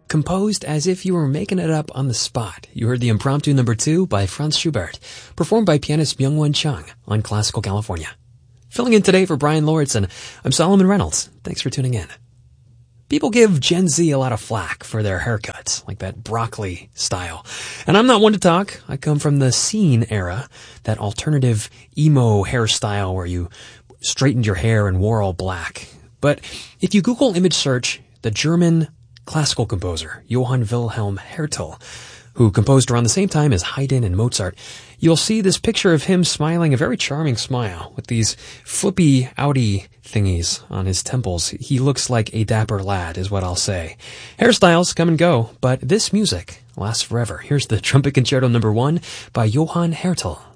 composed as if you were making it up on the spot. You heard the Impromptu No. 2 by Franz Schubert, performed by pianist Myung-Won Chung on Classical California. Filling in today for Brian Lordson, I'm Solomon Reynolds. Thanks for tuning in. People give Gen Z a lot of flack for their haircuts, like that broccoli style. And I'm not one to talk. I come from the scene era, that alternative emo hairstyle where you straightened your hair and wore all black. But if you Google image search the German classical composer Johann Wilhelm Hertel, who composed around the same time as Haydn and Mozart, you'll see this picture of him smiling a very charming smile with these flippy outy thingies on his temples. He looks like a dapper lad, is what I'll say. Hairstyles come and go, but this music lasts forever. Here's the Trumpet Concerto No. 1 by Johann Hertel.